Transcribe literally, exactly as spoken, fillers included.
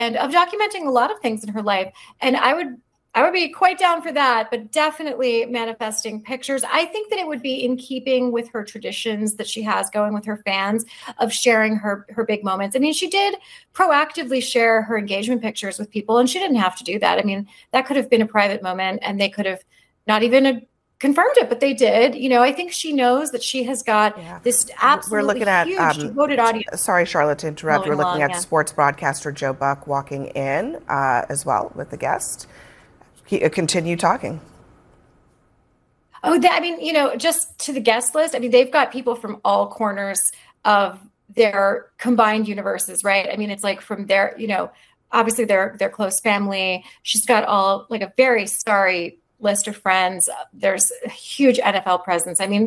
and of documenting a lot of things in her life. And I would I would be quite down for that, but definitely manifesting pictures. I think that it would be in keeping with her traditions that she has going with her fans of sharing her, her big moments. I mean, she did proactively share her engagement pictures with people, and she didn't have to do that. I mean, that could have been a private moment and they could have not even a, confirmed it, but they did. You know, I think she knows that she has got yeah. this absolutely We're looking at, huge um, devoted audience. Sorry, Charlotte, to interrupt. We're looking along, at yeah. sports broadcaster Joe Buck walking in uh, as well with the guest. Continue talking. Oh, that, I mean, you know, just to the guest list, I mean, they've got people from all corners of their combined universes, right? I mean, it's like from their, you know, obviously their their close family. She's got all like a very starry list of friends. There's a huge N F L presence. I mean,